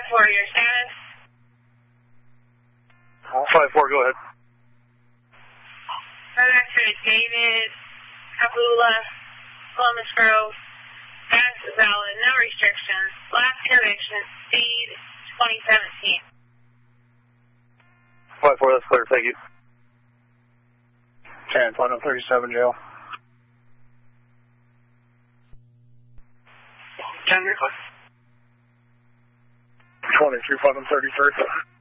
your status? 5-4, go ahead. Roger, David, Kabula, Columbus Grove. Status is valid, no restrictions. Last conviction, speed 2017. 5-4, that's clear, thank you. 10, Final 37, jail. 10, 23, 5 and 33.